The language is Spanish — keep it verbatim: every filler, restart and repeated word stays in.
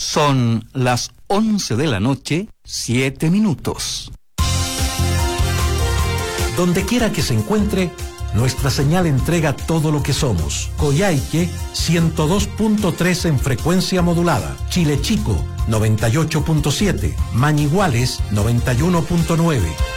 Son las once de la noche, siete minutos. Donde quiera que se encuentre, nuestra señal entrega todo lo que somos. Coyhaique, ciento dos punto tres en frecuencia modulada. Chile Chico, noventa y ocho punto siete. Mañiguales, noventa y uno punto nueve.